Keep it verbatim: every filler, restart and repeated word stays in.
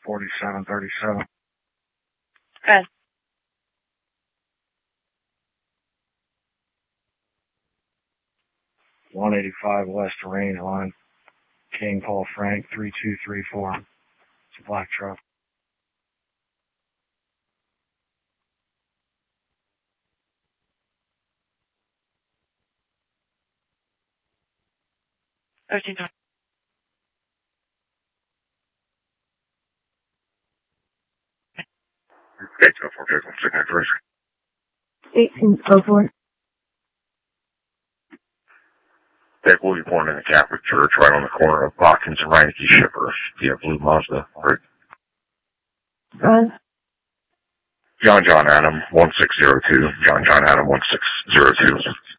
forty-seven thirty-seven. Good. one eighty-five West Range Line. King Paul Frank, three two three four. It's a black truck. thirteen twenty. eight oh four, one six nine three. eighteen oh four. Take will be born in the Catholic Church right on the corner of Watkins and Reineke Shipper. Do you have blue Mazda? Right. Five. John John Adam, one six zero two. John John Adam, one six zero two.